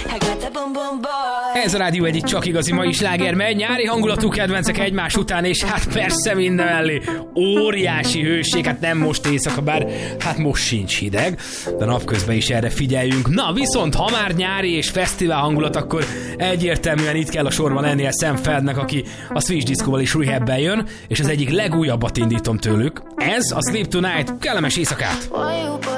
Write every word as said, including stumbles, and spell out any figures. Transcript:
Ez a rádió egyik csak igazi mai sláger megy, nyári hangulatú kedvencek egymás után, és hát persze minden mellé óriási hőség, hát nem most éjszaka, bár hát most sincs hideg, de napközben is erre figyeljünk. Na viszont, ha már nyári és fesztivál hangulat, akkor egyértelműen itt kell a sorban lennie Sam Feldnek, aki a Switch Disco-val is Rehab-ben jön, és az egyik legújabbat indítom tőlük. Ez a Sleep Tonight, kellemes éjszakát!